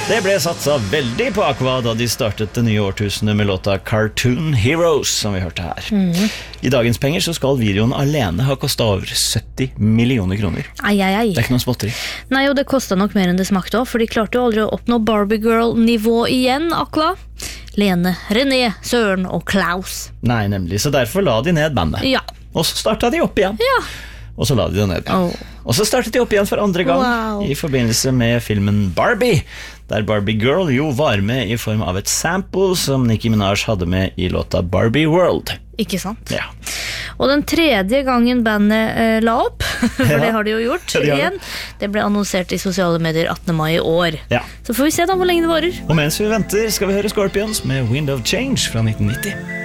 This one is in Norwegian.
Det ble satsa veldig på Aqua da de startet det nye årtusenet med låta Cartoon Heroes, som vi hørte her. I dagens penger så skal videoen alene ha kostet over 70 millioner kroner. Ai. Det er ikke noe småtteri. Nei, og det kostet nok mer enn det smakte også, for de klarte jo aldri å oppnå Barbie Girl-nivå igjen, Aqua. Lene, René, Søren og Klaus. Nei, nemlig, så derfor la de ned bandet. Ja. Og så startet de opp igjen. Ja. Og så la de det ned. Og så startet de opp igjen for andre gang I forbindelse med filmen Barbie, der Barbie Girl jo var med I form av et sample som Nicki Minaj hadde med I låta Barbie World. Ikke sant? Ja. Og den tredje gangen bandet la opp, for det har de jo gjort igjen, det ble annonsert I sosiale medier 18. mai I år. Ja. Så får vi se da hvor lenge det varer. Og mens vi venter skal vi høre Scorpions med Wind of Change fra 1990.